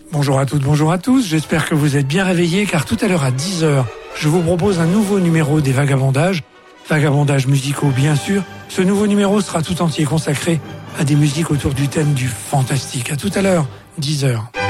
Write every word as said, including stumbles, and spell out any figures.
Bonjour à toutes, bonjour à tous, j'espère que vous êtes bien réveillés car tout à l'heure à dix heures, je vous propose un nouveau numéro des Vagabondages. Vagabondages musicaux bien sûr. Ce nouveau numéro sera tout entier consacré à des musiques autour du thème du fantastique. À tout à l'heure, dix heures.